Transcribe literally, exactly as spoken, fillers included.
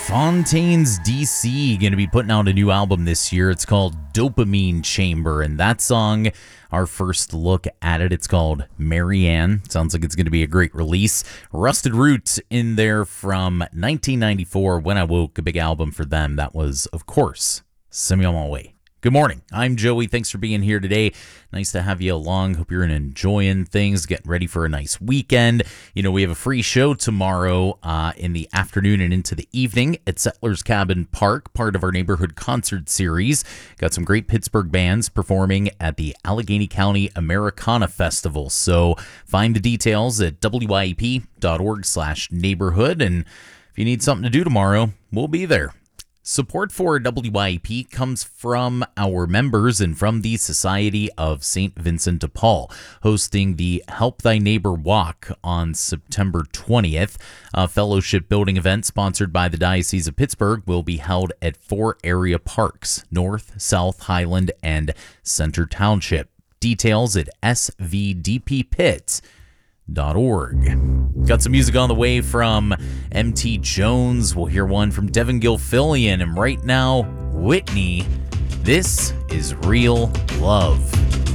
Fontaines D C going to be putting out a new album this year. It's called Dopamine Chamber, and that song, our first look at it, it's called Marianne. Sounds like it's going to be a great release. Rusted Roots in there from nineteen ninety-four, When I Woke, a big album for them. That was, of course, Send Me On My Way. Good morning. I'm Joey. Thanks for being here today. Nice to have you along. Hope you're enjoying things, getting ready for a nice weekend. You know, we have a free show tomorrow uh, in the afternoon and into the evening at Settlers Cabin Park, part of our neighborhood concert series. Got some great Pittsburgh bands performing at the Allegheny County Americana Festival. So find the details at W I E P dot org slash neighborhood. And if you need something to do tomorrow, we'll be there. Support for W I E P comes from our members and from the Society of Saint Vincent de Paul, hosting the Help Thy Neighbor Walk on September twentieth. A fellowship building event sponsored by the Diocese of Pittsburgh will be held at four area parks: North, South, Highland, and Center Township. Details at S V D P Pit dot org. Got some music on the way from M T Jones. We'll hear one from Devin Gilfillian, and right now, Whitney. This is Real Love.